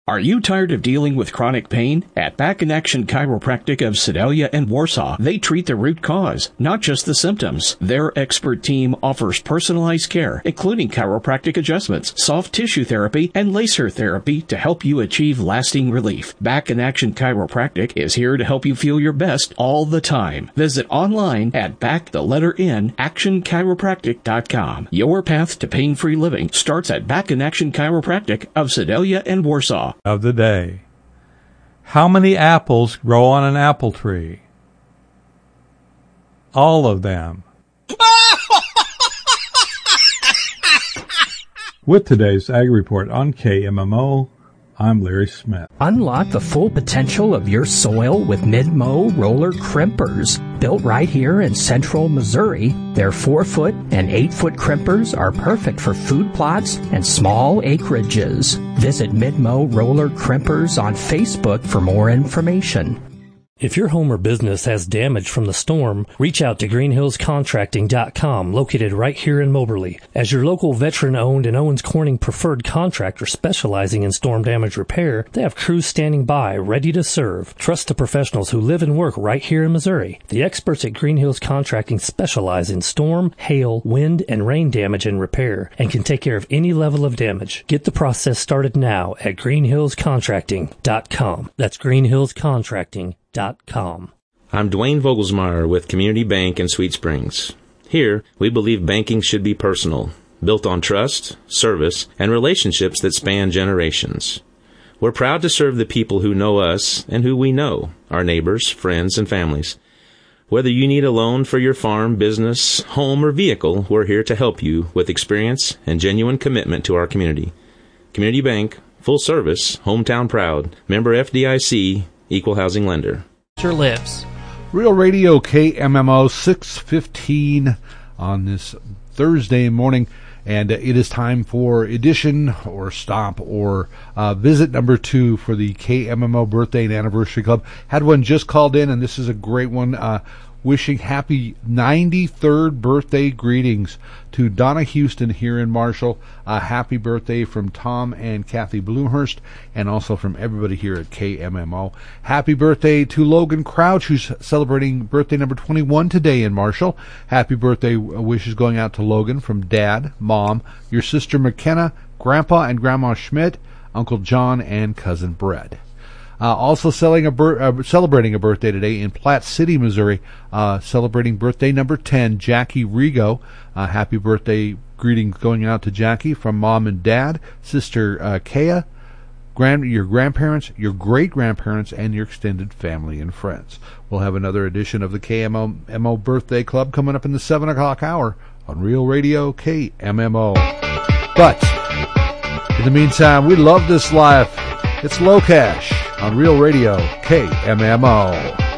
Are you tired of dealing with chronic pain? At Back in Action Chiropractic of Sedalia and Warsaw, they treat the root cause, not just the symptoms. Their expert team offers personalized care, including chiropractic adjustments, soft tissue therapy, and laser therapy to help you achieve lasting relief. Back in Action Chiropractic is here to help you feel your best all the time. Visit online at actionchiropractic.com. Your path to pain-free living starts at Back in Action Chiropractic of Sedalia and Warsaw. Of the day. How many apples grow on an apple tree? All of them. With today's Ag Report on KMMO, I'm Larry Smith. Unlock the full potential of your soil with Mid-Mow roller crimpers. Built right here in central Missouri, their 4-foot and 8-foot crimpers are perfect for food plots and small acreages. Visit Mid-Mow roller crimpers on Facebook for more information. If your home or business has damage from the storm, reach out to greenhillscontracting.com, located right here in Moberly. As your local veteran-owned and Owens Corning preferred contractor specializing in storm damage repair, they have crews standing by, ready to serve. Trust the professionals who live and work right here in Missouri. The experts at Green Hills Contracting specialize in storm, hail, wind, and rain damage and repair, and can take care of any level of damage. Get the process started now at greenhillscontracting.com. That's greenhillscontracting.com. I'm Dwayne Vogelsmeyer with Community Bank in Sweet Springs. Here, we believe banking should be personal, built on trust, service, and relationships that span generations. We're proud to serve the people who know us and who we know, our neighbors, friends, and families. Whether you need a loan for your farm, business, home, or vehicle, we're here to help you with experience and genuine commitment to our community. Community Bank, full service, hometown proud, member FDIC, equal housing lender. Lives. Real Radio KMMO 615 on this Thursday morning, and it is time for edition or stop or visit number 2 for the KMMO Birthday and Anniversary Club. Had one just called in, and this is a great one. Wishing happy 93rd birthday greetings to Donna Houston here in Marshall. Happy birthday from Tom and Kathy Bloomhurst, and also from everybody here at KMMO. Happy birthday to Logan Crouch, who's celebrating birthday number 21 today in Marshall. Happy birthday wishes going out to Logan from Dad, Mom, your sister McKenna, Grandpa and Grandma Schmidt, Uncle John, and Cousin Brett. Also celebrating a birthday today in Platte City, Missouri, celebrating birthday number 10, Jackie Rigo. Happy birthday greetings going out to Jackie from Mom and Dad, Sister Kaya, your grandparents, your great-grandparents, and your extended family and friends. We'll have another edition of the KMMO Birthday Club coming up in the 7 o'clock hour on Real Radio KMMO. But in the meantime, we love this life. It's Low Cash on Real Radio KMMO.